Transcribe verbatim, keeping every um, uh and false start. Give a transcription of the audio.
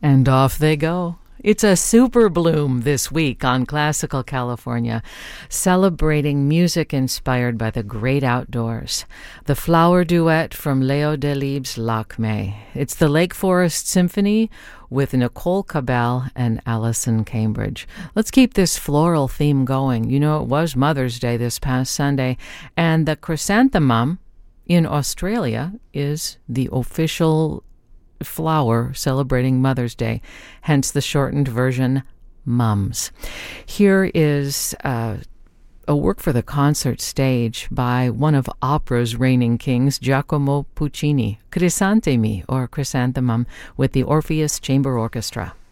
And off they go. It's a super bloom this week on Classical California, celebrating music inspired by the great outdoors. The flower duet from Leo Delibes' Lakme. It's the Lake Forest Symphony with Nicole Cabell and Alison Cambridge. Let's keep this floral theme going. You know, it was Mother's Day this past Sunday, and the chrysanthemum in Australia is the official flower celebrating Mother's Day, hence the shortened version, Mums. Here is uh, a work for the concert stage by one of opera's reigning kings, Giacomo Puccini, Crisantemi, or Chrysanthemum, with the Orpheus Chamber Orchestra.